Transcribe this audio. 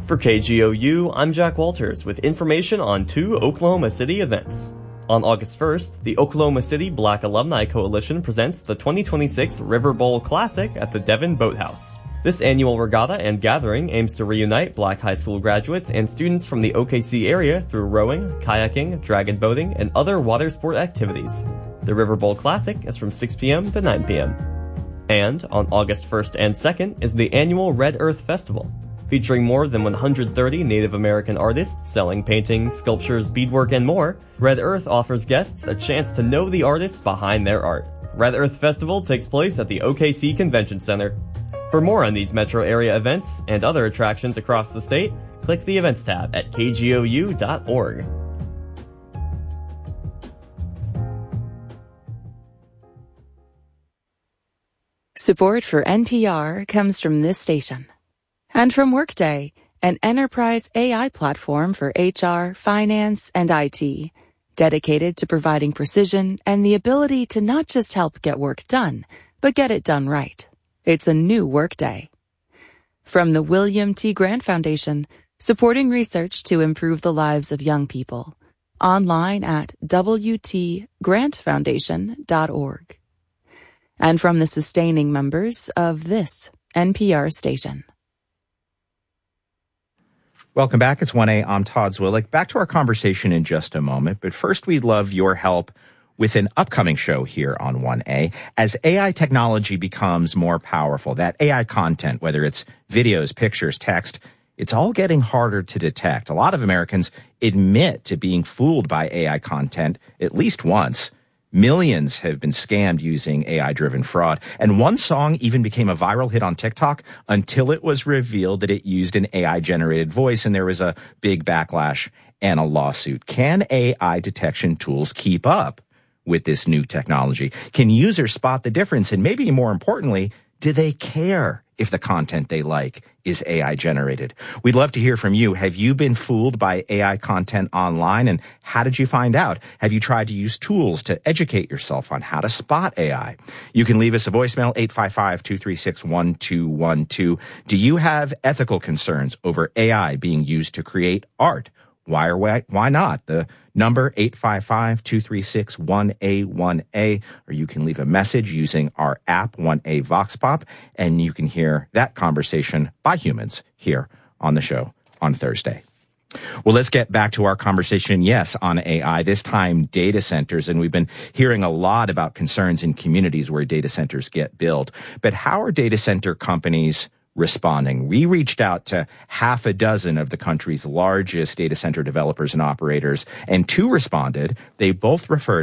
For KGOU, I'm Jack Walters with information on 2 Oklahoma City events. On August 1st, the Oklahoma City Black Alumni Coalition presents the 2026 River Bowl Classic at the Devon Boathouse. This annual regatta and gathering aims to reunite Black high school graduates and students from the OKC area through rowing, kayaking, dragon boating, and other water sport activities. The River Bowl Classic is from 6 p.m. to 9 p.m. And on August 1st and 2nd is the annual Red Earth Festival, featuring more than 130 Native American artists selling paintings, sculptures, beadwork, and more. Red Earth offers guests a chance to know the artists behind their art. Red Earth Festival takes place at the OKC Convention Center. For more on these metro area events and other attractions across the state, click the Events tab at kgou.org. Support for NPR comes from this station. And from Workday, an enterprise AI platform for HR, finance, and IT, dedicated to providing precision and the ability to not just help get work done, but get it done right. It's a new Workday. From the William T. Grant Foundation, supporting research to improve the lives of young people. Online at wtgrantfoundation.org. And from the sustaining members of this NPR station. Welcome back. It's 1A. I'm Todd Zwillich. Back to our conversation in just a moment. But first, we'd love your help with an upcoming show here on 1A. As AI technology becomes more powerful, that AI content, whether it's videos, pictures, text, it's all getting harder to detect. A lot of Americans admit to being fooled by AI content at least once. Millions have been scammed using AI-driven fraud. And one song even became a viral hit on TikTok until it was revealed that it used an AI-generated voice, and there was a big backlash and a lawsuit. Can AI detection tools keep up with this new technology? Can users spot the difference? And maybe more importantly, do they care if the content they like is AI generated? We'd love to hear from you. Have you been fooled by AI content online, and how did you find out? Have you tried to use tools to educate yourself on how to spot AI? You can leave us a voicemail, 855-236-1212. Do you have ethical concerns over AI being used to create art? Why or why not? The number 855-236-1A1A, or you can leave a message using our app 1A Vox Pop, and you can hear that conversation by humans here on the show on Thursday. Well, let's get back to our conversation, yes, on AI, this time data centers, and we've been hearing a lot about concerns in communities where data centers get built. But how are data center companies responding? We reached out to half a dozen of the country's largest data center developers and operators, and 2 responded. They both referred